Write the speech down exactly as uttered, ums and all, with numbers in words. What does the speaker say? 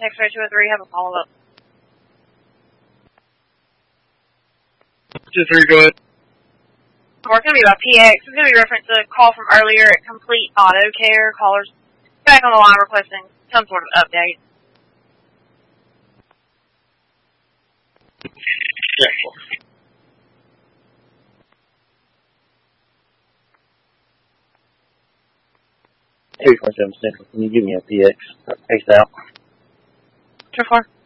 X-ray two oh three, have a follow-up. two three, go ahead. We're going to be about P X. It's going to be reference to a call from earlier at Complete Auto Care. Callers back on the line requesting some sort of update. Yeah. two twenty-seven Central, can you give me a P X? X out. True four.